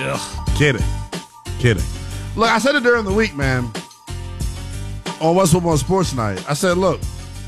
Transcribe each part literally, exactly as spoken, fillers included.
Ugh, kidding. Kidding. Look, I said it during the week, man, on West Football Sports Night. I said, look,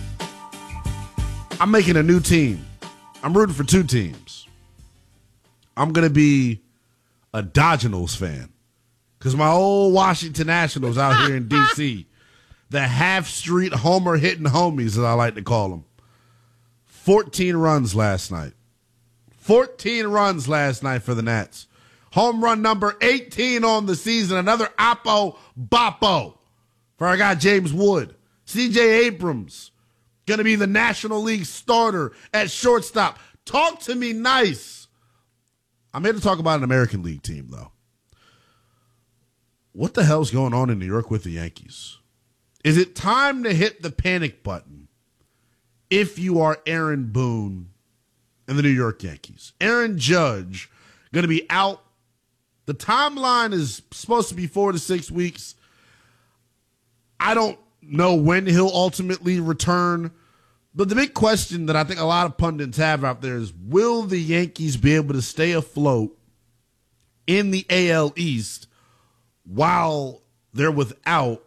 I'm making a new team. I'm rooting for two teams. I'm going to be a Dodgenals fan because my old Washington Nationals out here in D C, the half-street homer-hitting homies, as I like to call them, fourteen runs last night. fourteen runs last night for the Nats. Home run number eighteen on the season. Another Oppo Boppo for our guy James Wood. C J Abrams going to be the National League starter at shortstop. Talk to me nice. I'm here to talk about an American League team, though. What the hell's going on in New York with the Yankees? Is it time to hit the panic button if you are Aaron Boone and the New York Yankees? Aaron Judge going to be out. The timeline is supposed to be four to six weeks. I don't know when he'll ultimately return. But the big question that I think a lot of pundits have out there is, will the Yankees be able to stay afloat in the A L East while they're without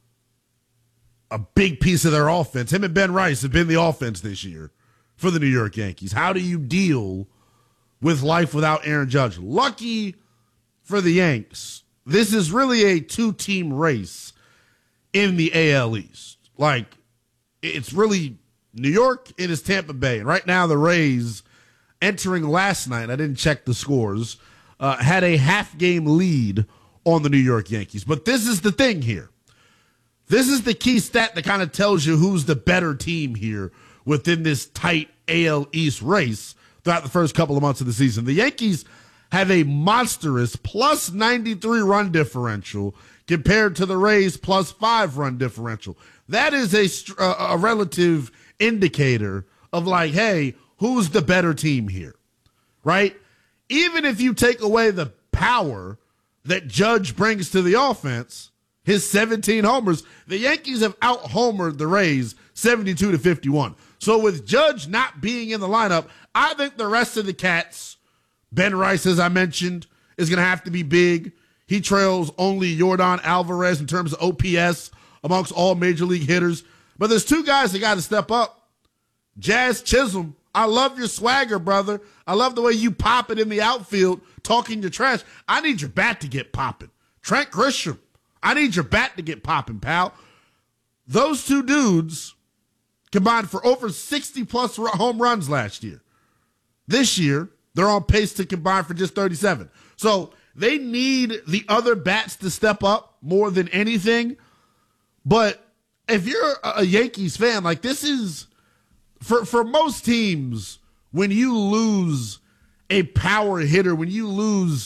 a big piece of their offense? Him and Ben Rice have been the offense this year for the New York Yankees. How do you deal with life without Aaron Judge? Lucky for the Yanks, this is really a two-team race in the A L East. Like, it's really New York and it's Tampa Bay. And right now the Rays, entering last night, I didn't check the scores, uh, had a half-game lead on the New York Yankees. But this is the thing here. This is the key stat that kind of tells you who's the better team here within this tight A L East race throughout the first couple of months of the season. The Yankees have a monstrous plus ninety-three run differential compared to the Rays plus five run differential. That is a, a relative indicator of like, hey, who's the better team here, right? Even if you take away the power that Judge brings to the offense, his seventeen homers, the Yankees have out-homered the Rays seventy-two to fifty-one. So with Judge not being in the lineup, I think the rest of the cats, Ben Rice, as I mentioned, is going to have to be big. He trails only Yordan Alvarez in terms of O P S amongst all major league hitters. But there's two guys that got to step up. Jazz Chisholm, I love your swagger, brother. I love the way you pop it in the outfield, talking your trash. I need your bat to get popping. Trent Grisham, I need your bat to get popping, pal. Those two dudes combined for over sixty-plus home runs last year. This year, they're on pace to combine for just thirty-seven. So they need the other bats to step up more than anything. But if you're a Yankees fan, like this is, for, for most teams, when you lose a power hitter, when you lose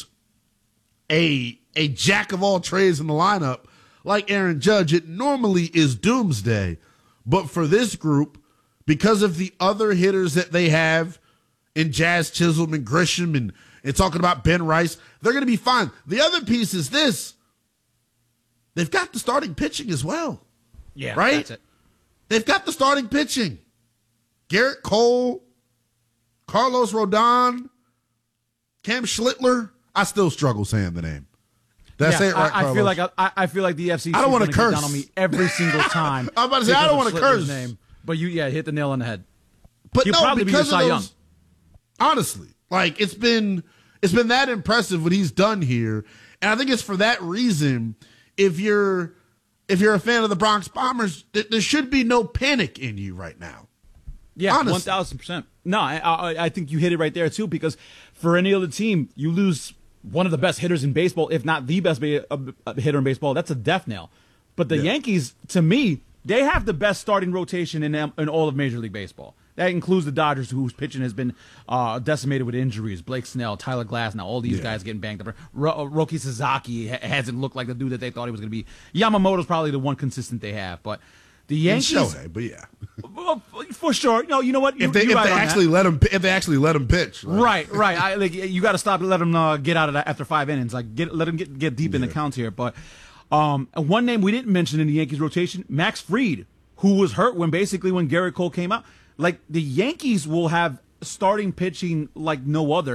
a, a jack of all trades in the lineup, like Aaron Judge, it normally is doomsday. But for this group, because of the other hitters that they have in Jazz Chisholm and Grisham and, and talking about Ben Rice, they're going to be fine. The other piece is this. They've got the starting pitching as well. Yeah, right? That's it. They've got the starting pitching. Garrett Cole, Carlos Rodon, Cam Schlittler. I still struggle saying the name. Did yeah, I say it right, I, I feel Carlos? like I, I feel like the F C C I don't want wanna to curse. down on me every single time. I'm about to say, I because don't of wanna Schlittler's curse. Name, but you, yeah, hit the nail on the head. But He'll no, probably be because your of Cy those, honestly, like it's been it's been that impressive what he's done here, and I think it's for that reason. If you're if you're a fan of the Bronx Bombers, th- there should be no panic in you right now. Yeah, honestly. one thousand percent. No, I, I I think you hit it right there too. Because for any other team, you lose one of the best hitters in baseball, if not the best ba- uh, hitter in baseball. That's a death knell. But the Yeah. Yankees, to me, they have the best starting rotation in in all of Major League Baseball. That includes the Dodgers, whose pitching has been uh, decimated with injuries. Blake Snell, Tyler Glass, now all these Yeah. guys getting banged up. Ro- Roki Sasaki ha- hasn't looked like the dude that they thought he was going to be. Yamamoto's probably the one consistent they have. But the Yankees, Shohei, but yeah, well, for sure. No, you know what? You, if they you're if right they on actually that. let him if they actually let him pitch, Right, right. I, like, you got to stop and let him uh, get out of that after five innings. Like, get let him get get deep in the count here. But um, one name we didn't mention in the Yankees rotation, Max Fried, who was hurt when basically when Garrett Cole came out. Like, the Yankees will have starting pitching like no other.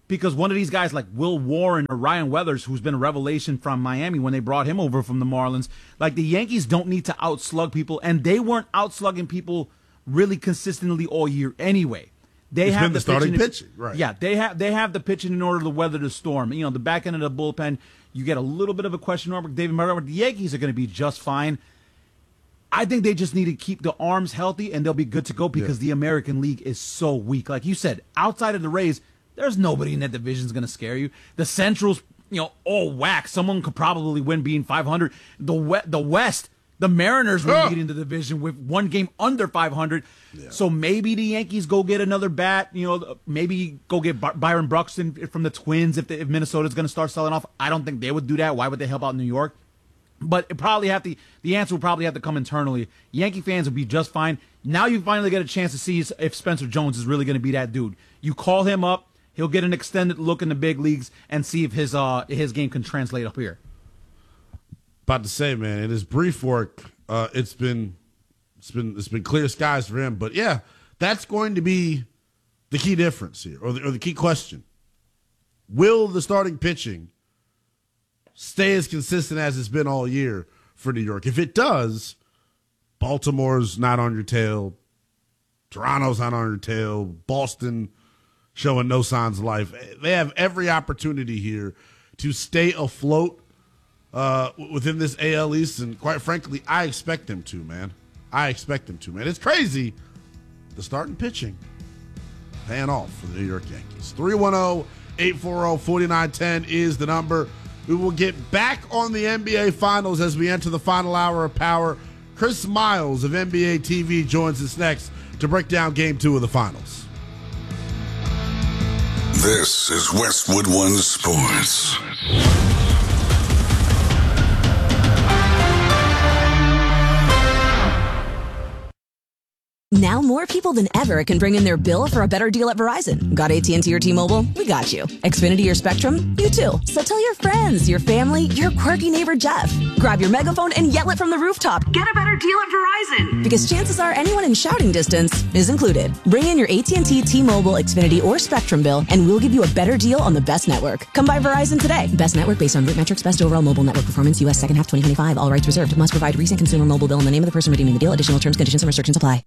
because one of these guys like Will Warren or Ryan Weathers, who's been a revelation from Miami when they brought him over from the Marlins, like the Yankees don't need to outslug people, and they weren't outslugging people really consistently all year anyway. They it's have been the, the starting pitching, pitching, right? Yeah, they have they have the pitching in order to weather the storm. You know, the back end of the bullpen, you get a little bit of a question mark with David Montgomery. The Yankees are going to be just fine. I think they just need to keep the arms healthy, and they'll be good to go because yeah. the American League is so weak. Like you said, outside of the Rays, there's nobody in that division is going to scare you. The Central's, you know, all whack. Someone could probably win being five hundred. The we- the West, the Mariners were oh. leading the division with one game under five hundred. Yeah. So maybe the Yankees go get another bat. You know, maybe go get By- Byron Buxton from the Twins if, the, if Minnesota's going to start selling off. I don't think they would do that. Why would they help out New York? But it probably have to. The answer will probably have to come internally. Yankee fans will be just fine. Now you finally get a chance to see if Spencer Jones is really going to be that dude. You call him up, he'll get an extended look in the big leagues and see if his uh his game can translate up here. About to say, man, in his brief work, uh, it's been it's been it's been clear skies for him. But yeah, that's going to be the key difference here, or the, or the key question: will the starting pitching stay as consistent as it's been all year for New York? If it does, Baltimore's not on your tail. Toronto's not on your tail. Boston showing no signs of life. They have every opportunity here to stay afloat uh, within this A L East, and quite frankly, I expect them to, man. I expect them to, man. It's crazy. The starting pitching paying off for the New York Yankees. three one zero, eight four zero, four nine one zero is the number. We will get back on the N B A Finals as we enter the final hour of Power. Chris Miles of N B A T V joins us next to break down Game two of the Finals. This is Westwood One Sports. Now more people than ever can bring in their bill for a better deal at Verizon. Got A T and T or T-Mobile? We got you. Xfinity or Spectrum? You too. So tell your friends, your family, your quirky neighbor Jeff. Grab your megaphone and yell it from the rooftop. Get a better deal at Verizon. Because chances are anyone in shouting distance is included. Bring in your A T and T, T-Mobile, Xfinity, or Spectrum bill, and we'll give you a better deal on the best network. Come by Verizon today. Best network based on root metrics, best overall mobile network performance, U S second half twenty twenty-five. All rights reserved. Must provide recent consumer mobile bill and the name of the person redeeming the deal. Additional terms, conditions, and restrictions apply.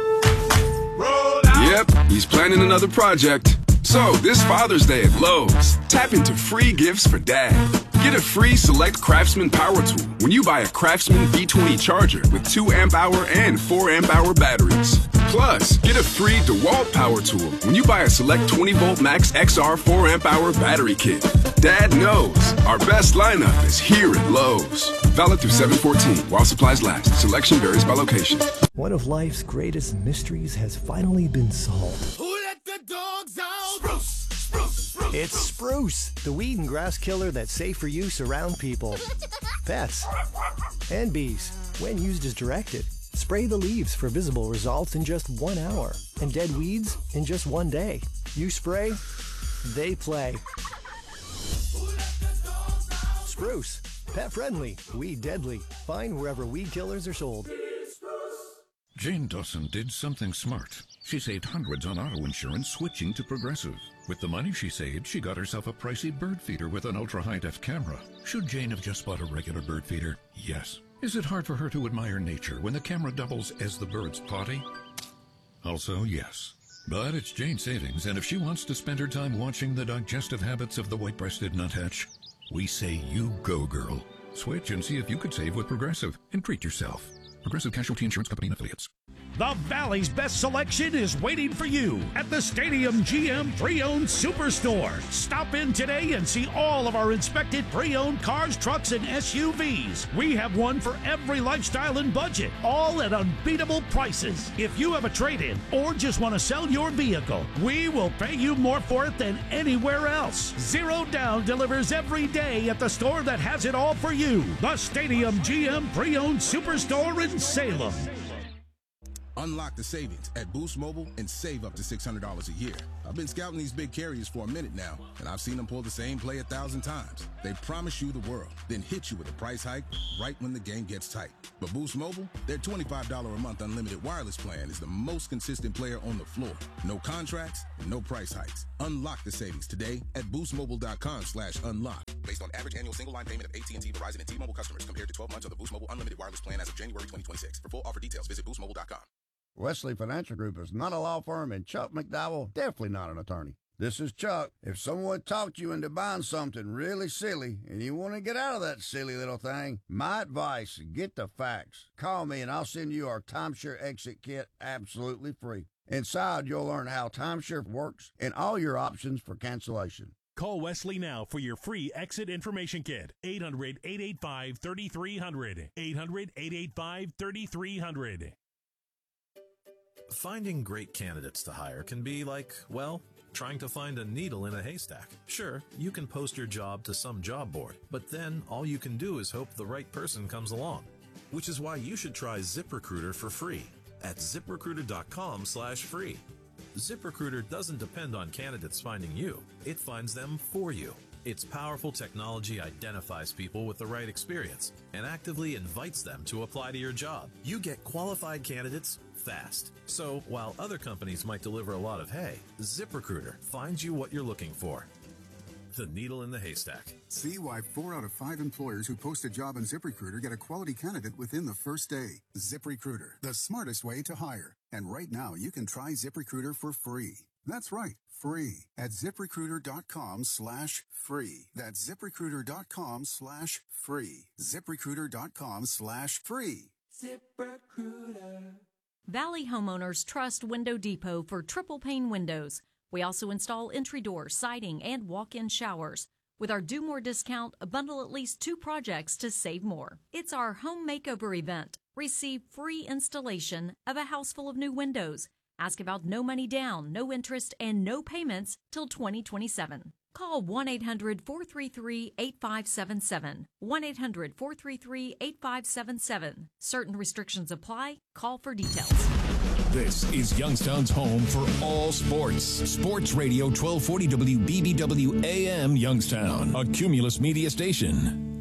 Yep, he's planning another project. So, this Father's Day at Lowe's, tap into free gifts for Dad. Get a free Select Craftsman power tool when you buy a Craftsman V twenty charger with two amp hour and four amp hour batteries. Plus, get a free DeWalt power tool when you buy a Select twenty volt Max X R four amp hour battery kit. Dad knows our best lineup is here at Lowe's. Valid through seven fourteen while supplies last. Selection varies by location. One of life's greatest mysteries has finally been solved. Who let the dogs out? Spruce, spruce, spruce. It's Spruce, the weed and grass killer that's safe for use around people, pets, and bees. When used as directed, spray the leaves for visible results in just one hour, and dead weeds in just one day. You spray, they play. Spruce, pet friendly, weed deadly. Find wherever weed killers are sold. Jane Dawson did something smart. She saved hundreds on auto insurance switching to Progressive. With the money she saved, she got herself a pricey bird feeder with an ultra-high-def camera. Should Jane have just bought a regular bird feeder? Yes. Is it hard for her to admire nature when the camera doubles as the bird's potty? Also, yes. But it's Jane's savings, and if she wants to spend her time watching the digestive habits of the white-breasted nuthatch, we say you go, girl. Switch and see if you could save with Progressive and treat yourself. Progressive Casualty Insurance Company and Affiliates. The Valley's best selection is waiting for you at the Stadium G M Pre-Owned Superstore. Stop in today and see all of our inspected pre-owned cars, trucks, and S U Vs. We have one for every lifestyle and budget, all at unbeatable prices. If you have a trade-in or just want to sell your vehicle, we will pay you more for it than anywhere else. Zero Down delivers every day at the store that has it all for you. The Stadium G M Pre-Owned Superstore in Salem. Unlock the savings at Boost Mobile and save up to six hundred dollars a year. I've been scouting these big carriers for a minute now, and I've seen them pull the same play a thousand times. They promise you the world, then hit you with a price hike right when the game gets tight. But Boost Mobile, their twenty-five dollars a month unlimited wireless plan is the most consistent player on the floor. No contracts, no price hikes. Unlock the savings today at boostmobile.com slash unlock. Based on average annual single line payment of A T and T, Verizon, and T-Mobile customers compared to twelve months of the Boost Mobile unlimited wireless plan as of January twenty twenty-six. For full offer details, visit boost mobile dot com. Wesley Financial Group is not a law firm, and Chuck McDowell definitely not an attorney. This is Chuck. If someone talked you into buying something really silly and you want to get out of that silly little thing, my advice, get the facts. Call me and I'll send you our timeshare exit kit absolutely free. Inside, you'll learn how timeshare works and all your options for cancellation. Call Wesley now for your free exit information kit. eight hundred, eight eight five, three three zero zero. eight hundred, eight eight five, three three zero zero. Finding great candidates to hire can be like, well, trying to find a needle in a haystack. Sure, you can post your job to some job board, but then all you can do is hope the right person comes along. Which is why you should try ZipRecruiter for free at ZipRecruiter.com slash free. ZipRecruiter doesn't depend on candidates finding you. It finds them for you. Its powerful technology identifies people with the right experience and actively invites them to apply to your job. You get qualified candidates fast. So while other companies might deliver a lot of hay, ZipRecruiter finds you what you're looking for. The needle in the haystack. See why four out of five employers who post a job on ZipRecruiter get a quality candidate within the first day. ZipRecruiter, the smartest way to hire. And right now, you can try ZipRecruiter for free. That's right, free at ZipRecruiter.com slash free. That's ZipRecruiter.com slash free. ZipRecruiter.com slash free. ZipRecruiter. Valley homeowners trust Window Depot for triple pane windows. We also install entry doors, siding, and walk-in showers. With our Do More discount, bundle at least two projects to save more. It's our home makeover event. Receive free installation of a house full of new windows. Ask about no money down, no interest, and no payments till twenty twenty-seven. Call one eight hundred, four three three, eight five seven seven. one eight hundred, four three three, eight five seven seven. Certain restrictions apply. Call for details. This is Youngstown's home for all sports. Sports Radio twelve forty W B B W A M Youngstown, a Cumulus Media station.